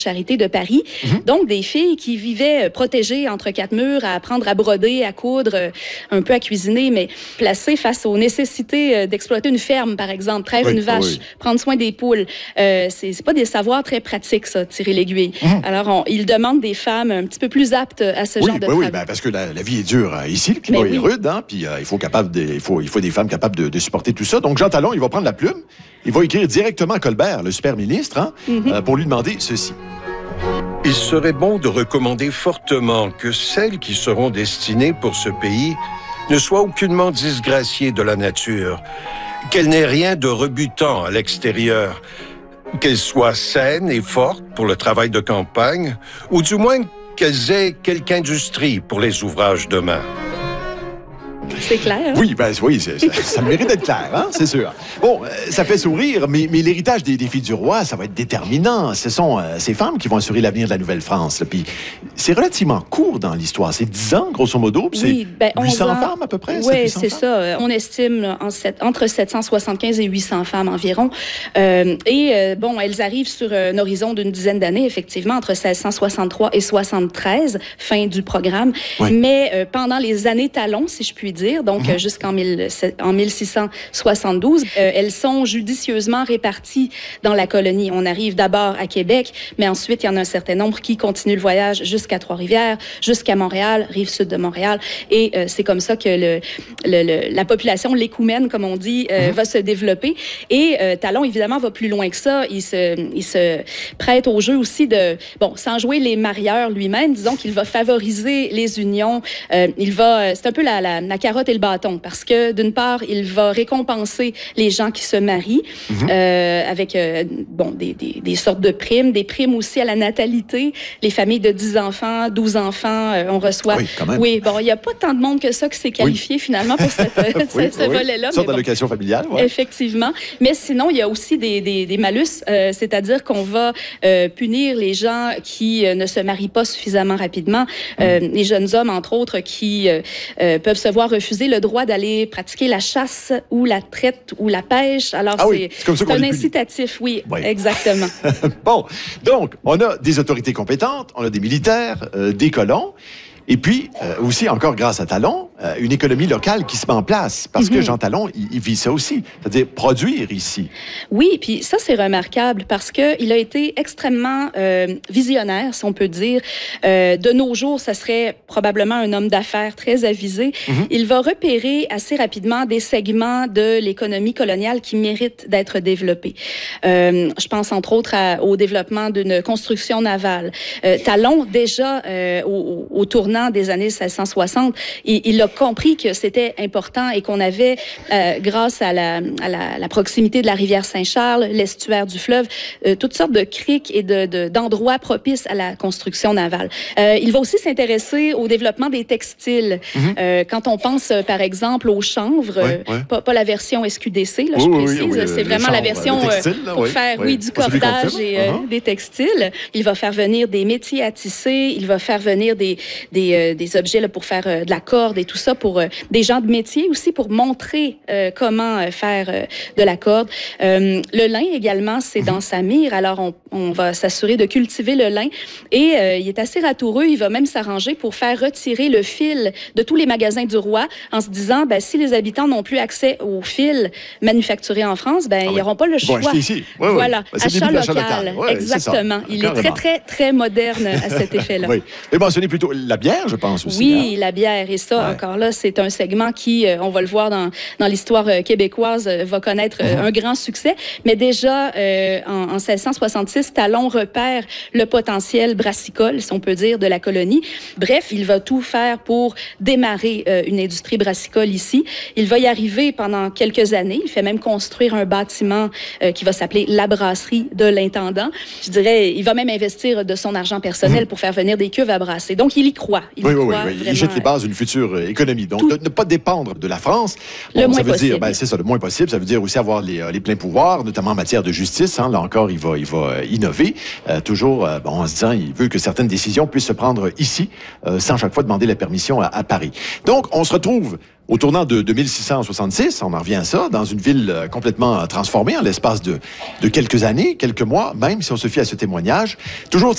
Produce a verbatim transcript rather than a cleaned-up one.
Charité de Paris. Mm-hmm. Donc, des filles qui vivaient protégées entre quatre murs, à apprendre à broder, à coudre, un peu à cuisiner, mais placées face aux nécessités d'exploiter une ferme, par exemple, traire oui, une vache, oui. prendre soin des poules. Euh, c'est, c'est pas des savoirs très pratiques, ça, tirer l'aiguille. Mm-hmm. Alors, on, ils demandent des femmes un petit peu plus aptes à ce oui, genre de oui, travail. Oui, ben, parce que la, la vie est dure hein. Ici, le climat ben, est oui. rude, hein, puis euh, il, faut capable de, il, faut, il faut des femmes capables de, de supporter tout ça. Donc, Jean Talon, il va prendre la plume, il va écrire directement à Colbert, le super ministre, hein, mm-hmm. euh, pour lui demander ceci. Il serait bon de recommander fortement que celles qui seront destinées pour ce pays ne soient aucunement disgraciées de la nature, qu'elles n'aient rien de rebutant à l'extérieur, qu'elles soient saines et fortes pour le travail de campagne, ou du moins qu'elles aient quelque industrie pour les ouvrages de main. C'est clair. Hein? Oui, ben, oui c'est, ça, ça mérite d'être clair, hein, c'est sûr. Bon, euh, ça fait sourire, mais, mais l'héritage des, des filles du roi, ça va être déterminant. Ce sont euh, ces femmes qui vont assurer l'avenir de la Nouvelle-France. Là. Puis c'est relativement court dans l'histoire. C'est dix ans, grosso modo. Puis oui, c'est ben, huit cents femmes à peu près. Oui, c'est femmes? ça. On estime en sept, entre sept cent soixante-quinze et huit cents femmes environ. Euh, et euh, bon, elles arrivent sur un horizon d'une dizaine d'années, effectivement, entre seize cent soixante-trois et soixante-treize, fin du programme. Oui. Mais euh, pendant les années talons, si je puis dire, donc mm-hmm. jusqu'en mille six cent soixante-douze. Euh, elles sont judicieusement réparties dans la colonie. On arrive d'abord à Québec, mais ensuite, il y en a un certain nombre qui continuent le voyage jusqu'à Trois-Rivières, jusqu'à Montréal, rive sud de Montréal. Et euh, c'est comme ça que le, le, le, la population, l'écoumène, comme on dit, euh, mm-hmm. va se développer. Et euh, Talon, évidemment, va plus loin que ça. Il se, il se prête au jeu aussi de, bon, sans jouer les marieurs lui-même, disons qu'il va favoriser les unions. Euh, il va, c'est un peu la, la, la carotte et le bâton, parce que d'une part, il va récompenser les gens qui se marient mm-hmm. euh, avec euh, bon, des, des, des sortes de primes, des primes aussi à la natalité. Les familles de dix enfants, douze enfants, euh, on reçoit... Oui, quand même. Oui, bon, il n'y a pas tant de monde que ça qui s'est qualifié oui. finalement pour cette, oui, ce, ce oui. volet-là. Une sorte d'allocation bon, familiale. Ouais. Effectivement. Mais sinon, il y a aussi des, des, des malus, euh, c'est-à-dire qu'on va euh, punir les gens qui euh, ne se marient pas suffisamment rapidement. Euh, mm. Les jeunes hommes, entre autres, qui euh, euh, peuvent se voir refuser le droit d'aller pratiquer la chasse ou la traite ou la pêche. Alors, ah c'est, oui, c'est, c'est un incitatif, oui, oui, exactement. Bon, donc, on a des autorités compétentes, on a des militaires, euh, des colons, et puis, euh, aussi, encore grâce à Talon, euh, une économie locale qui se met en place. Parce mm-hmm. que Jean Talon, il, il vit ça aussi. C'est-à-dire produire ici. Oui, puis ça, c'est remarquable parce qu'il a été extrêmement euh, visionnaire, si on peut dire. Euh, de nos jours, ça serait probablement un homme d'affaires très avisé. Mm-hmm. Il va repérer assez rapidement des segments de l'économie coloniale qui méritent d'être développés. Euh, je pense entre autres à, au développement d'une construction navale. Euh, Talon, déjà, euh, au, au tournant des années seize cent soixante, il, il a compris que c'était important et qu'on avait, euh, grâce à, la, à la, la proximité de la rivière Saint-Charles, l'estuaire du fleuve, euh, toutes sortes de criques et de, de, d'endroits propices à la construction navale. Euh, il va aussi s'intéresser au développement des textiles. Mm-hmm. Euh, quand on pense, euh, par exemple, aux chanvres, oui, euh, oui. Pas, pas la version S Q D C, là, oui, je précise, oui, oui, c'est vraiment chanvres, la version textile, là, pour oui, faire oui, oui, du cordage et euh, uh-huh. des textiles. Il va faire venir des métiers à tisser, il va faire venir des, des Des, euh, des objets là, pour faire euh, de la corde et tout ça, pour euh, des gens de métier aussi, pour montrer euh, comment euh, faire euh, de la corde. Euh, le lin également, c'est dans sa mire. Alors, on, on va s'assurer de cultiver le lin. Et euh, il est assez ratoureux. Il va même s'arranger pour faire retirer le fil de tous les magasins du roi en se disant, ben, si les habitants n'ont plus accès au fil manufacturé en France, ben, ah, ils n'auront oui. pas le choix. Bon, acheter ici. Oui, voilà. Oui. Achat local. local. Ouais, exactement. Il Carrément. est très, très, très moderne à cet effet-là. Oui. Et mentionnez plutôt la bière, je pense aussi. Oui, hein? la bière. Et ça, ouais. encore là, c'est un segment qui, euh, on va le voir dans, dans l'histoire euh, québécoise, euh, va connaître euh, mm-hmm. un grand succès. Mais déjà, euh, en, en seize cent soixante-six, Talon repère le potentiel brassicole, si on peut dire, de la colonie. Bref, il va tout faire pour démarrer euh, une industrie brassicole ici. Il va y arriver pendant quelques années. Il fait même construire un bâtiment euh, qui va s'appeler la brasserie de l'intendant. Je dirais, il va même investir de son argent personnel mm-hmm. pour faire venir des cuves à brasser. Donc, il y croit. Il oui, y oui, croit oui, oui. Vraiment, il jette les bases d'une future économie. Donc, tout... de ne pas dépendre de la France. Bon, le moins ça veut possible. dire, ben, c'est ça, le moins possible. Ça veut dire aussi avoir les, les pleins pouvoirs, notamment en matière de justice. Hein. Là encore, il va, il va innover. Euh, toujours, euh, bon, en se disant, il veut que certaines décisions puissent se prendre ici, euh, sans chaque fois demander la permission à, à Paris. Donc, on se retrouve au tournant de, de mille six cent soixante-six, on en revient à ça, dans une ville complètement transformée en l'espace de, de quelques années, quelques mois, même si on se fie à ce témoignage. Toujours